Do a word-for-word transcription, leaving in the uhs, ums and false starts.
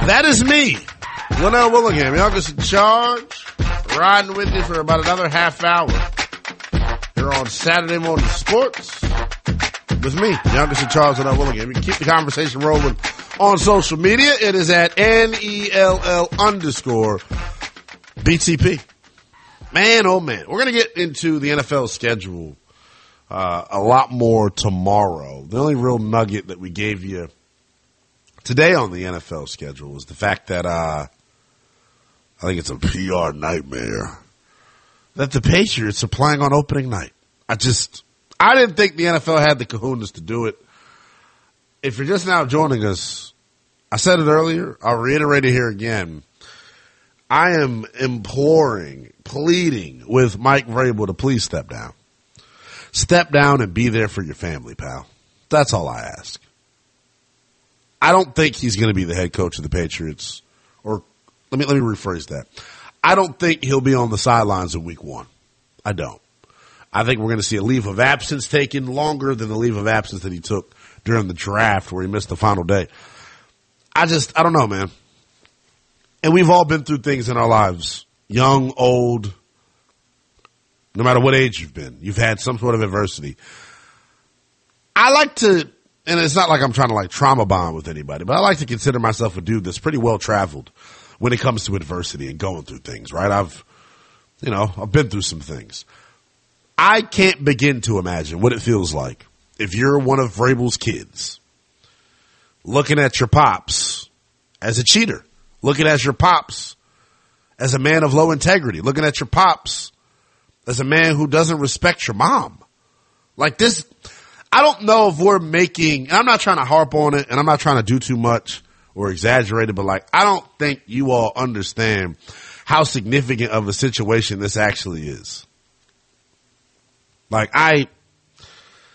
That is me, Linnell Willingham, youngest in charge, riding with you for about another half hour here on Saturday Morning Sports with me, youngest in charge, Linnell Willingham. You can keep the conversation rolling on social media. It is at N E L L underscore B T P. Man, oh man, we're going to get into the N F L schedule uh, a lot more tomorrow. The only real nugget that we gave you today on the N F L schedule is the fact that uh, I think it's a P R nightmare that the Patriots are playing on opening night. I just, I didn't think the N F L had the kahunas to do it. If you're just now joining us, I said it earlier, I'll reiterate it here again. I am imploring, pleading with Mike Vrabel to please step down. Step down and be there for your family, pal. That's all I ask. I don't think he's going to be the head coach of the Patriots. Or let me let me rephrase that. I don't think he'll be on the sidelines in week one. I don't. I think we're going to see a leave of absence taken longer than the leave of absence that he took during the draft where he missed the final day. I just, I don't know, man. And we've all been through things in our lives, young, old, no matter what age you've been. You've had some sort of adversity. I like to, and it's not like I'm trying to like trauma bond with anybody, but I like to consider myself a dude that's pretty well traveled when it comes to adversity and going through things, right? I've, you know, I've been through some things. I can't begin to imagine what it feels like if you're one of Vrabel's kids looking at your pops as a cheater. Looking at your pops as a man of low integrity. Looking at your pops as a man who doesn't respect your mom. Like this, I don't know if we're making, and I'm not trying to harp on it, and I'm not trying to do too much or exaggerate it, but like, I don't think you all understand how significant of a situation this actually is. Like, I,